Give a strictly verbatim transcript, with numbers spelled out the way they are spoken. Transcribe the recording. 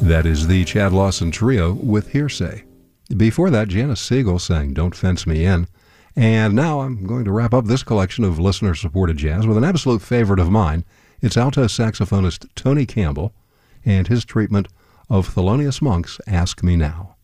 That is the Chad Lawson Trio with Hearsay. Before that, Janice Siegel sang Don't Fence Me In. And now I'm going to wrap up this collection of listener-supported jazz with an absolute favorite of mine. It's alto saxophonist Tony Campbell and his treatment of Thelonious Monk's Ask Me Now.